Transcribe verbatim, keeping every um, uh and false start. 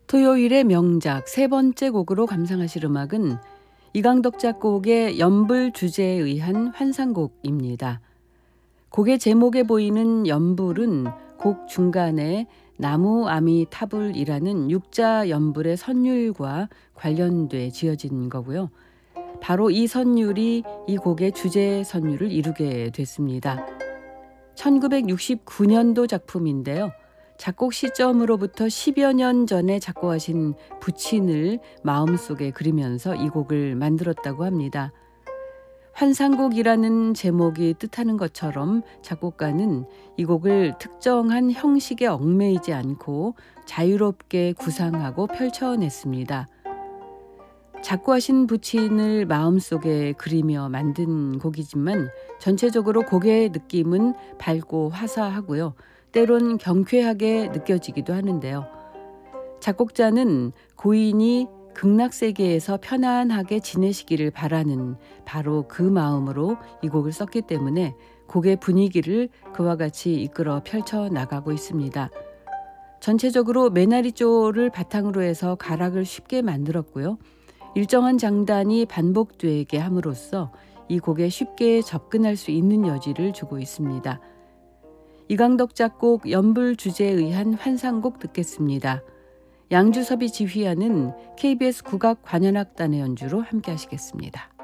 토요일의 명작 세 번째 곡으로 감상하실 음악은 이강덕 작곡의 연불 주제에 의한 환상곡입니다. 곡의 제목에 보이는 연불은 곡 중간에 나무 아미 타불이라는 육자 연불의 선율과 관련돼 지어진 거고요. 바로 이 선율이 이 곡의 주제 선율을 이루게 됐습니다. 천구백육십구 년도 작품인데요. 작곡 시점으로부터 십여 년 전에 작곡하신 부친을 마음속에 그리면서 이 곡을 만들었다고 합니다. 환상곡이라는 제목이 뜻하는 것처럼 작곡가는 이 곡을 특정한 형식에 얽매이지 않고 자유롭게 구상하고 펼쳐냈습니다. 작곡하신 부친을 마음속에 그리며 만든 곡이지만 전체적으로 곡의 느낌은 밝고 화사하고요. 때론 경쾌하게 느껴지기도 하는데요. 작곡자는 고인이 극락세계에서 편안하게 지내시기를 바라는 바로 그 마음으로 이 곡을 썼기 때문에 곡의 분위기를 그와 같이 이끌어 펼쳐나가고 있습니다. 전체적으로 메나리조를 바탕으로 해서 가락을 쉽게 만들었고요. 일정한 장단이 반복되게 함으로써 이 곡에 쉽게 접근할 수 있는 여지를 주고 있습니다. 이강덕 작곡 연불 주제에 의한 환상곡 듣겠습니다. 양주섭이 지휘하는 케이비에스 국악관현악단의 연주로 함께 하시겠습니다.